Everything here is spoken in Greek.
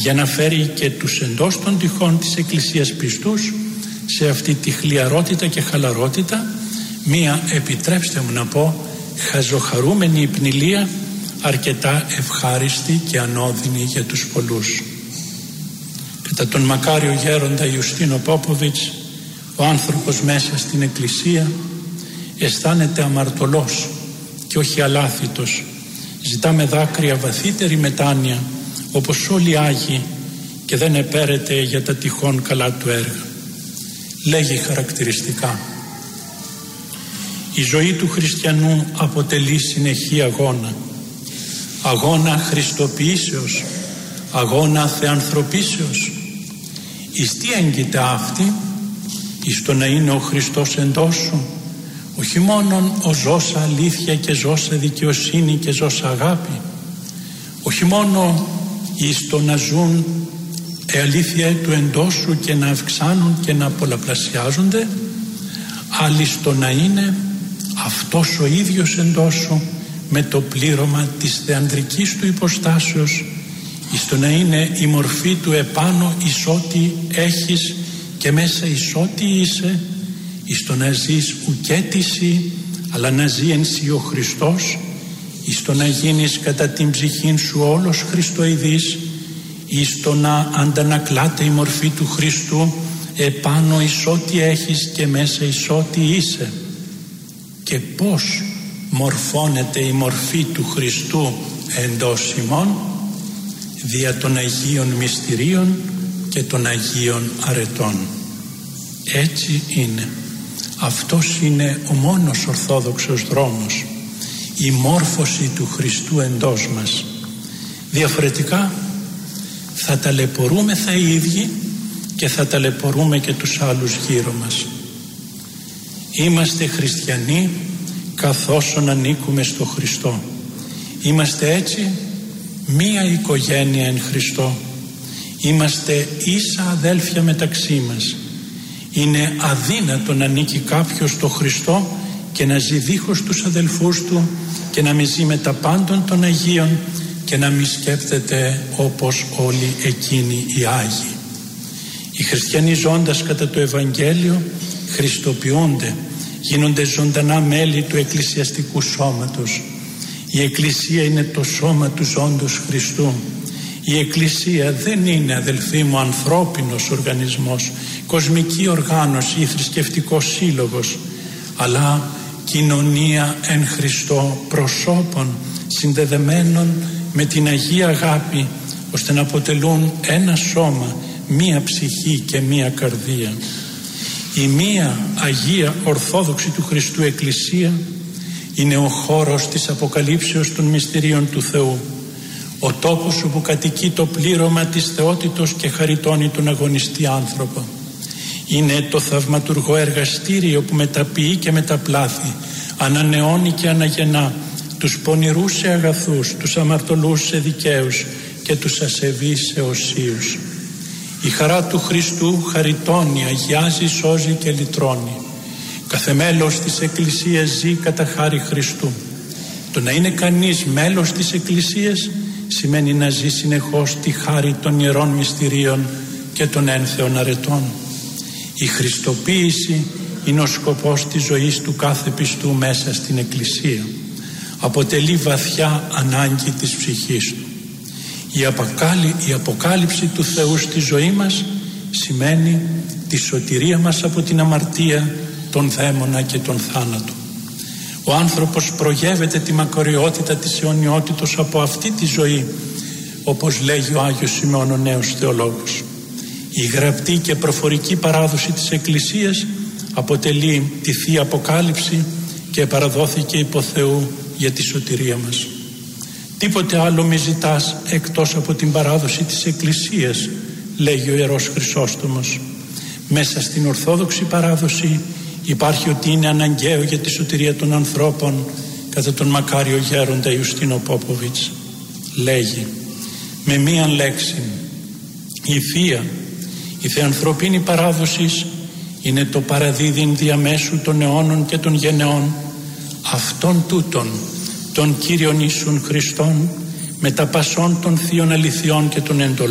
για να φέρει και τους εντός των τυχών της Εκκλησίας πιστούς σε αυτή τη χλιαρότητα και χαλαρότητα, μία, επιτρέψτε μου να πω, χαζοχαρούμενη υπνηλία, αρκετά ευχάριστη και ανώδυνη για τους πολλούς. Κατά τον μακάριο γέροντα Ιουστίνο Πόποβιτς, ο άνθρωπος μέσα στην Εκκλησία αισθάνεται αμαρτωλός και όχι αλάθητος. Ζητά με δάκρυα βαθύτερη μετάνοια όπως όλοι οι Άγιοι και δεν επέρεται για τα τυχόν καλά του έργα. Λέγει χαρακτηριστικά: η ζωή του χριστιανού αποτελεί συνεχή αγώνα. Αγώνα χριστοποιήσεως, αγώνα θεανθρωπήσεως. Εις τι έγκυται αυτή? Εις το να είναι ο Χριστός εντός σου, όχι μόνον ο ζώσα αλήθεια και ζώσα δικαιοσύνη και ζώσα αγάπη, όχι μόνο εις το να ζουν η αλήθεια του εντός σου και να αυξάνουν και να πολλαπλασιάζονται, αλλά στο να είναι αυτός ο ίδιος εντός σου με το πλήρωμα της θεανδρικής του υποστάσεως, εις το να είναι η μορφή του επάνω εις ό,τι έχεις και μέσα εις ό,τι είσαι, εις το να ζεις ουκέτηση αλλά να ζει εν σοι ο Χριστός, εις το να γίνεις κατά την ψυχήν σου όλος Χριστοειδής, εις το να αντανακλάται η μορφή του Χριστού επάνω εις ό,τι έχεις και μέσα εις ό,τι είσαι. Και πώς μορφώνεται η μορφή του Χριστού εντός ημών? Δια των Αγίων Μυστηρίων και των Αγίων Αρετών. Έτσι είναι. Αυτός είναι ο μόνος ορθόδοξος δρόμος, η μόρφωση του Χριστού εντός μας. Διαφορετικά θα ταλαιπωρούμεθα οι ίδιοι και θα ταλαιπωρούμε και τους άλλους γύρω μας. Είμαστε χριστιανοί καθώς ανήκουμε στο Χριστό. Είμαστε έτσι μία οικογένεια εν Χριστώ. Είμαστε ίσα αδέλφια μεταξύ μας. Είναι αδύνατο να ανήκει κάποιος στο Χριστό και να ζει δίχως τους αδελφούς του και να μη ζει με τα πάντων των Αγίων και να μη σκέπτεται όπως όλοι εκείνοι οι Άγιοι. Οι χριστιανοί ζώντας κατά το Ευαγγέλιο χριστοποιούνται, γίνονται ζωντανά μέλη του εκκλησιαστικού σώματος. Η Εκκλησία είναι το σώμα του ζώντος Χριστού. Η Εκκλησία δεν είναι, αδελφοί μου, ανθρώπινος οργανισμός, κοσμική οργάνωση ή θρησκευτικός σύλλογος, αλλά κοινωνία εν Χριστώ προσώπων συνδεδεμένων με την Αγία Αγάπη, ώστε να αποτελούν ένα σώμα, μία ψυχή και μία καρδία. Η μία Αγία Ορθόδοξη του Χριστού Εκκλησία είναι ο χώρος της αποκαλύψεως των μυστηρίων του Θεού, ο τόπος όπου κατοικεί το πλήρωμα της θεότητος και χαριτώνει τον αγωνιστή άνθρωπο. Είναι το θαυματουργό εργαστήριο που μεταποιεί και μεταπλάθει, ανανεώνει και αναγεννά τους πονηρούς σε αγαθούς, τους αμαρτωλούς σε δικαίους και τους ασεβείς σε οσίους. Η χαρά του Χριστού χαριτώνει, αγιάζει, σώζει και λυτρώνει. Κάθε μέλος της Εκκλησίας ζει κατά χάρη Χριστού. Το να είναι κανείς μέλος της Εκκλησίας σημαίνει να ζει συνεχώς τη χάρη των Ιερών Μυστηρίων και των ένθεων αρετών. Η χριστοποίηση είναι ο σκοπός της ζωής του κάθε πιστού μέσα στην Εκκλησία. Αποτελεί βαθιά ανάγκη της ψυχής του. Η αποκάλυψη του Θεού στη ζωή μας σημαίνει τη σωτηρία μας από την αμαρτία, τον δαίμονα και τον θάνατο. Ο άνθρωπος προγεύεται τη μακαριότητα της αιωνιότητος από αυτή τη ζωή, όπως λέγει ο Άγιος Σημεών ο Νέος Θεολόγος. Η γραπτή και προφορική παράδοση της Εκκλησίας αποτελεί τη Θεία Αποκάλυψη και παραδόθηκε υπό Θεού για τη σωτηρία μας. Τίποτε άλλο μη ζητάς εκτός από την παράδοση της Εκκλησίας, λέγει ο Ιερός Χρυσόστομος. Μέσα στην Ορθόδοξη παράδοση υπάρχει ότι είναι αναγκαίο για τη σωτηρία των ανθρώπων, κατά τον μακάριο γέροντα Ιουστίνο Πόποβιτς. Λέγει με μίαν λέξη: η Θεία, η θεανθρωπίνη παράδοση είναι το παραδίδειν διαμέσου των αιώνων και των γενεών αυτών τούτων των Κύριων Ιησούν Χριστών με τα πασών των θείων αληθιών και των εντολών